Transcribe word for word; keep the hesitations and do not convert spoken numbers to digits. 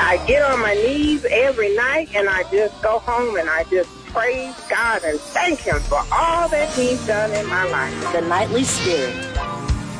I get on my knees every night and I just go home and I just praise God and thank Him for all that He's done in my life. The Nightly Spirit